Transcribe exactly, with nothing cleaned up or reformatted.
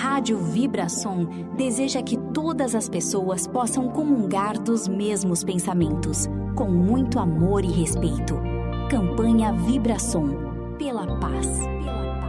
Rádio Vibração deseja que todas as pessoas possam comungar dos mesmos pensamentos, com muito amor e respeito. Campanha Vibração, pela paz.